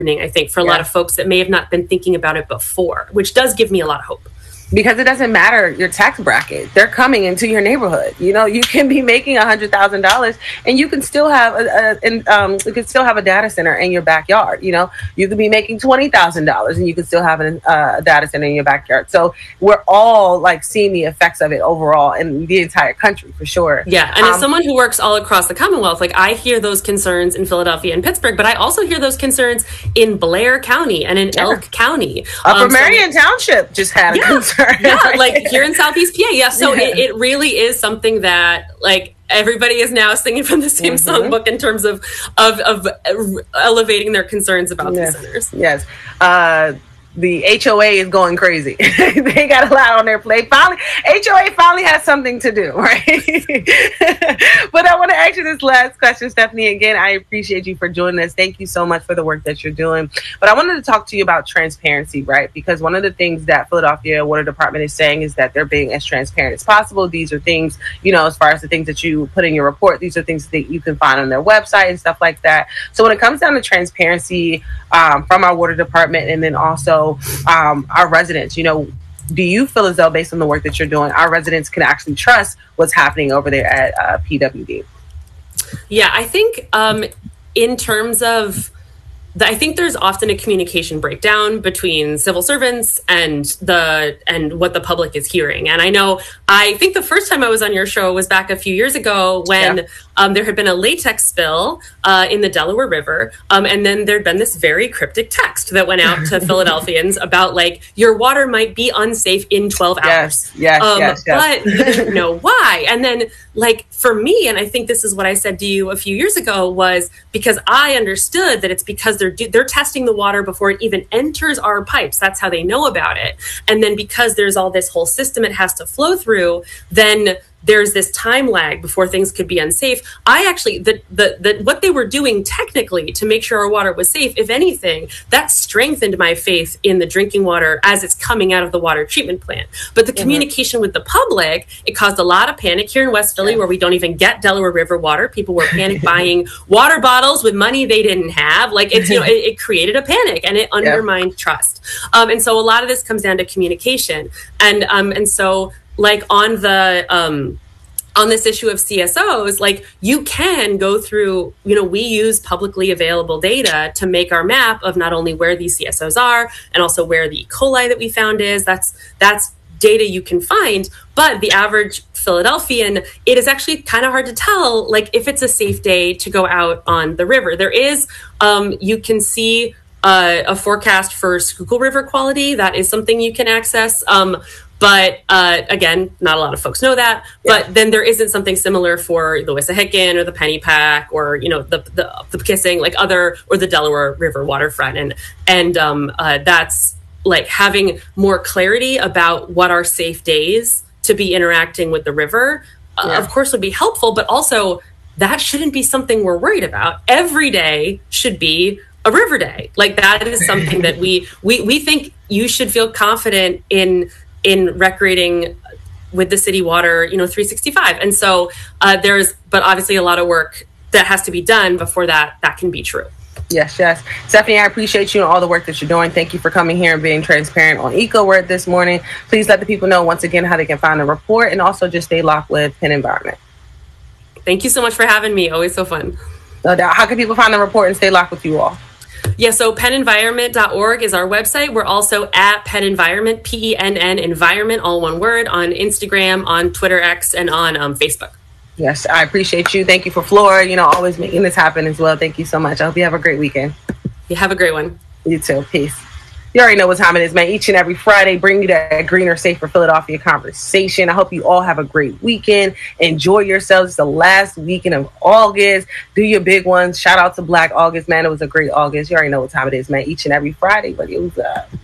I think, for a lot of folks that may have not been thinking about it before, which does give me a lot of hope. Because it doesn't matter your tax bracket. They're coming into your neighborhood. You know, you can be making $100,000 and you can still have a data center in your backyard. You know, you could be making $20,000 and you can still have a data center in your backyard. So we're all like seeing the effects of it overall in the entire country for sure. Yeah. And as someone who works all across the Commonwealth, like I hear those concerns in Philadelphia and Pittsburgh, but I also hear those concerns in Blair County and in Elk County. Upper Marion Township just had a concern. Yeah, like here in Southeast PA. Yeah, so it really is something that like everybody is now singing from the same songbook in terms of elevating their concerns about these centers. Yes. The HOA is going crazy. They got a lot on their plate. Finally, HOA finally has something to do, right? But I want to ask you this last question, Stephanie. Again, I appreciate you for joining us. Thank you so much for the work that you're doing. But I wanted to talk to you about transparency, right? Because one of the things that Philadelphia Water Department is saying is that they're being as transparent as possible. These are things, you know, as far as the things that you put in your report, these are things that you can find on their website and stuff like that. So when it comes down to transparency from our water department and then also our residents, you know, do you feel as though based on the work that you're doing, our residents can actually trust what's happening over there at PWD? Yeah, I think in terms of I think there's often a communication breakdown between civil servants and what the public is hearing. And I think the first time I was on your show was back a few years ago when there had been a latex spill in the Delaware River. And then there'd been this very cryptic text that went out to Philadelphians about like, your water might be unsafe in 12 hours. Yes. But you didn't know why. And then like for me, and I think this is what I said to you a few years ago, was because I understood that it's because they're testing the water before it even enters our pipes. That's how they know about it. And then because there's all this whole system it has to flow through, then there's this time lag before things could be unsafe. I actually, what they were doing technically to make sure our water was safe, if anything, that strengthened my faith in the drinking water as it's coming out of the water treatment plant. But the communication with the public, it caused a lot of panic here in West Philly where we don't even get Delaware River water. People were panic buying water bottles with money they didn't have. Like it's, it created a panic and it undermined trust. And so a lot of this comes down to communication. And so like on this issue of CSOs, like you can go through, we use publicly available data to make our map of not only where these CSOs are and also where the E. coli that we found is. That's data you can find, but the average Philadelphian, it is actually kind of hard to tell, like if it's a safe day to go out on the river. There is, you can see a forecast for Schuylkill River quality. That is something you can access. But again, not a lot of folks know that. But then there isn't something similar for the Wissahickon or the Pennypack or the Kissing, like or the Delaware River waterfront, and that's like having more clarity about what are safe days to be interacting with the river. Of course, would be helpful, but also that shouldn't be something we're worried about. Every day should be a river day. Like that is something that we think you should feel confident in recreating with the city water, 365. And so but obviously a lot of work that has to be done before that can be true. Yes. Stephanie, I appreciate you and all the work that you're doing. Thank you for coming here and being transparent on EcoWord this morning. Please let the people know once again how they can find the report and also just stay locked with Penn Environment. Thank you so much for having me. Always so fun. No doubt. How can people find the report and stay locked with you all? Yeah, so PennEnvironment.org is our website. We're also at Penn Environment, PENN Environment, all one word, on Instagram, on Twitter X, and on Facebook. Yes, I appreciate you. Thank you for Flora, always making this happen as well. Thank you so much. I hope you have a great weekend. You have a great one. You too. Peace. You already know what time it is, man. Each and every Friday, bring you that greener, safer Philadelphia conversation. I hope you all have a great weekend. Enjoy yourselves. It's the last weekend of August. Do your big ones. Shout out to Black August, man. It was a great August. You already know what time it is, man. Each and every Friday, buddy. What's up?